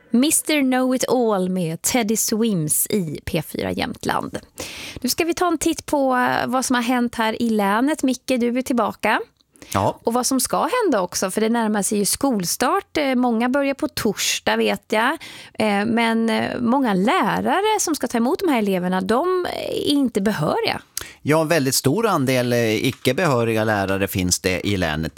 Mr. Know-It-All med Teddy Swims i P4 Jämtland. Nu ska vi ta en titt på vad som har hänt här i länet. Micke, du är tillbaka. Ja. Och vad som ska hända också, för det närmar sig ju skolstart. Många börjar på torsdag, vet jag. Men många lärare som ska ta emot de här eleverna, de är inte behöriga. Ja, en väldigt stor andel icke-behöriga lärare finns det i länet.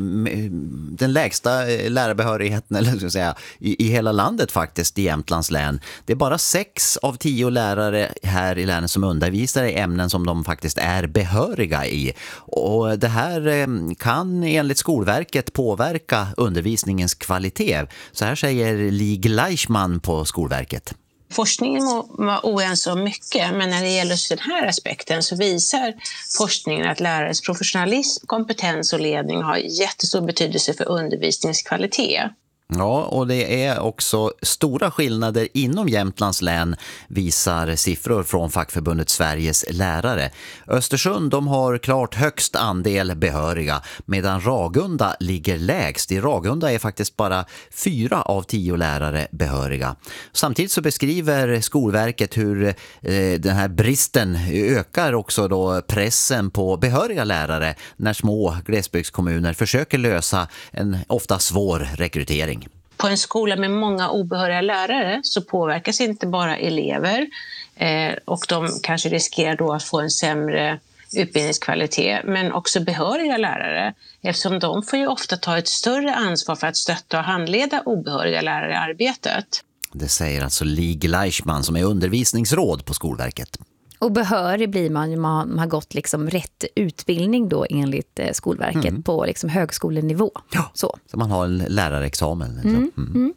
Den lägsta lärarbehörigheten eller ska jag säga, i hela landet faktiskt i Jämtlands län. Det är bara 6 av 10 lärare här i länet som undervisar i ämnen som de faktiskt är behöriga i. Och det här kan enligt Skolverket påverka undervisningens kvalitet. Så här säger Li Gleichman på Skolverket. Forskningen var oense om mycket, men när det gäller den här aspekten så visar forskningen att lärares professionalism, kompetens och ledning har jättestor betydelse för undervisningens kvalitet. Ja, och det är också stora skillnader inom Jämtlands län, visar siffror från fackförbundet Sveriges lärare. Östersund, de har klart högst andel behöriga, medan Ragunda ligger lägst. I Ragunda är faktiskt bara 4 av 10 lärare behöriga. Samtidigt så beskriver Skolverket hur den här bristen ökar också då pressen på behöriga lärare när små glesbygdskommuner försöker lösa en ofta svår rekrytering. På en skola med många obehöriga lärare så påverkas inte bara elever och de kanske riskerar då att få en sämre utbildningskvalitet, men också behöriga lärare, eftersom de får ju ofta ta ett större ansvar för att stötta och handleda obehöriga lärare i arbetet. Det säger alltså Li Gleichman som är undervisningsråd på Skolverket. Och behörig blir man har gått liksom rätt utbildning då enligt Skolverket på liksom högskolenivå. Ja, så man har en lärarexamen.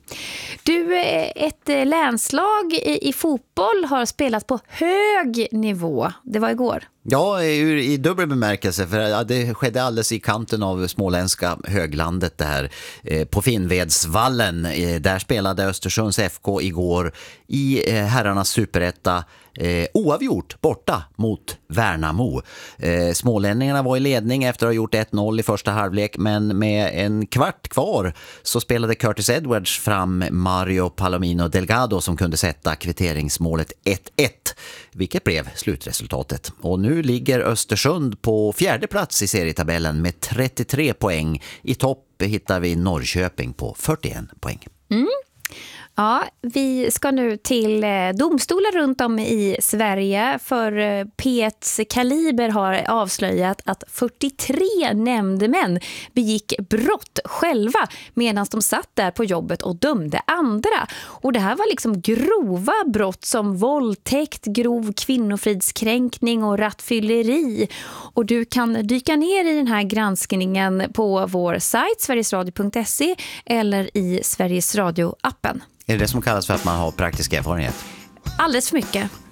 Du, ett länslag i fotboll har spelat på hög nivå. Det var igår. Ja, i dubbel bemärkelse, för det skedde alldeles i kanten av småländska höglandet det här på Finnvedsvallen. Där spelade Östersunds FK igår i herrarnas superetta oavgjort borta mot Värnamo. Smålänningarna var i ledning efter att ha gjort 1-0 i första halvlek, men med en kvart kvar så spelade Curtis Edwards fram Mario Palomino Delgado som kunde sätta kvitteringsmålet 1-1, vilket blev slutresultatet. Och nu ligger Östersund på 4:e plats i serietabellen med 33 poäng. I topp hittar vi Norrköping på 41 poäng. Ja, vi ska nu till domstolar runt om i Sverige, för P1s Kaliber har avslöjat att 43 nämndemän begick brott själva medan de satt där på jobbet och dömde andra. Och det här var liksom grova brott som våldtäkt, grov kvinnofridskränkning och rattfylleri. Och du kan dyka ner i den här granskningen på vår sajt sverigesradio.se eller i Sveriges Radio-appen. Är det som kallas för att man har praktisk erfarenhet? Alldeles för mycket.